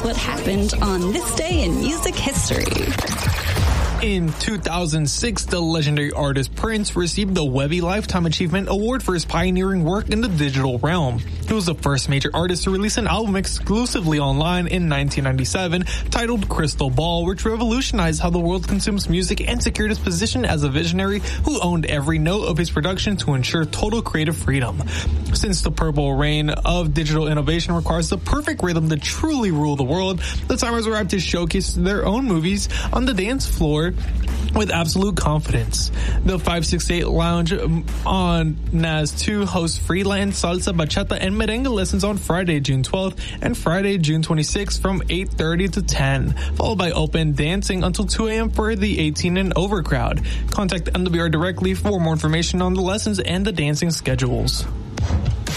what happened on this day in music history. In 2006, the legendary artist Prince received the Webby Lifetime Achievement Award for his pioneering work in the digital realm. He was the first major artist to release an album exclusively online in 1997 titled Crystal Ball, which revolutionized how the world consumes music and secured his position as a visionary who owned every note of his production to ensure total creative freedom. Since the purple rain of digital innovation requires the perfect rhythm to truly rule the world, the timers arrived to showcase their own movies on the dance floor with absolute confidence. The 568 Lounge on NAS2 hosts freelance salsa, bachata, and merengue lessons on Friday, June 12th and Friday, June 26th from 8:30 to 10, followed by open dancing until 2 a.m. for the 18 and over crowd. Contact MWR directly for more information on the lessons and the dancing schedules.